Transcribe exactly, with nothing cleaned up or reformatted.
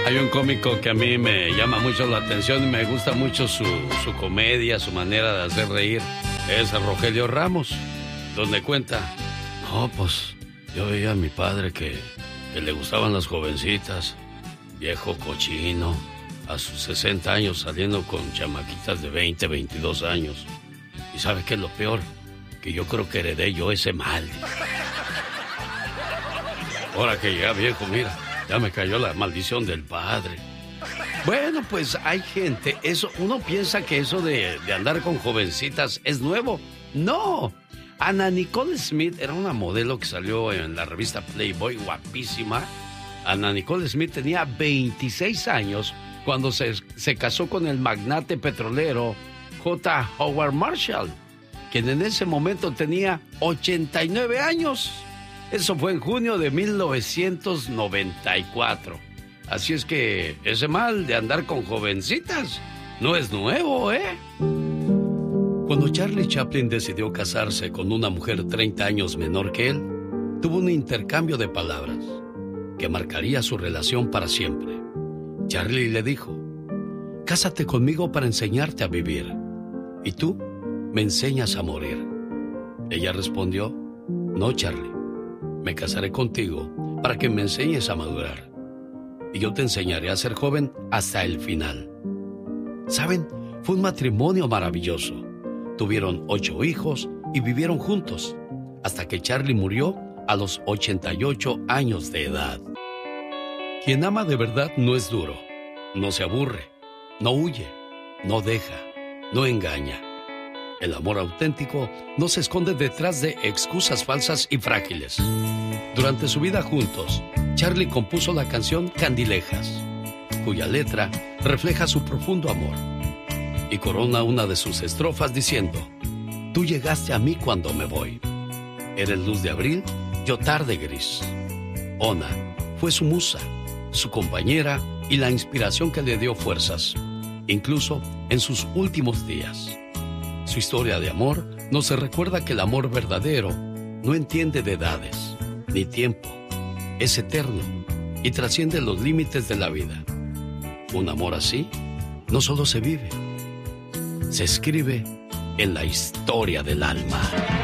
Hay un cómico que a mí me llama mucho la atención y me gusta mucho su, su comedia, su manera de hacer reír. Es Rogelio Ramos, donde cuenta, no, pues yo veía a mi padre que, que le gustaban las jovencitas, viejo cochino, a sus sesenta años saliendo con chamaquitas de veinte, veintidós años. ¿Y sabe qué es lo peor? Que yo creo que heredé yo ese mal. Ahora que ya viejo, mira, ya me cayó la maldición del padre. Bueno, pues hay gente, eso, uno piensa que eso de, de andar con jovencitas es nuevo. No, Ana Nicole Smith era una modelo que salió en la revista Playboy, guapísima. Ana Nicole Smith tenía veintiséis años cuando se, se casó con el magnate petrolero J. Howard Marshall, quien en ese momento tenía ochenta y nueve años. Eso fue en junio de mil novecientos noventa y cuatro. Así es que ese mal de andar con jovencitas no es nuevo, ¿eh? Cuando Charlie Chaplin decidió casarse con una mujer treinta años menor que él, tuvo un intercambio de palabras que marcaría su relación para siempre. Charlie le dijo, cásate conmigo para enseñarte a vivir, y tú me enseñas a morir. Ella respondió, no, Charlie, me casaré contigo para que me enseñes a madurar, y yo te enseñaré a ser joven hasta el final. ¿Saben? Fue un matrimonio maravilloso. Tuvieron ocho hijos y vivieron juntos, hasta que Charlie murió a los ochenta y ocho años de edad. Quien ama de verdad no es duro, no se aburre, no huye, no deja, no engaña. El amor auténtico no se esconde detrás de excusas falsas y frágiles. Durante su vida juntos, Charlie compuso la canción Candilejas, cuya letra refleja su profundo amor, y corona una de sus estrofas diciendo, tú llegaste a mí cuando me voy. Eres luz de abril, yo tarde gris. Ona fue su musa, su compañera y la inspiración que le dio fuerzas, incluso en sus últimos días. Su historia de amor nos recuerda que el amor verdadero no entiende de edades ni tiempo, es eterno y trasciende los límites de la vida. Un amor así no solo se vive, se escribe en la historia del alma.